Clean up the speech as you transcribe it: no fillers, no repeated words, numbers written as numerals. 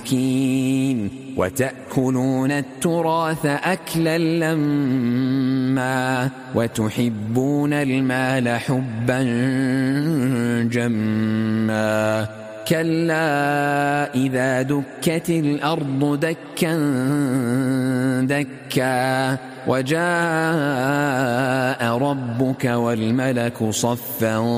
مسكين وتأكلون التراث أكلا لما وتحبون المال حبا جما كلا إذا دكت الأرض دكا دكا وجاء ربك والملك صفا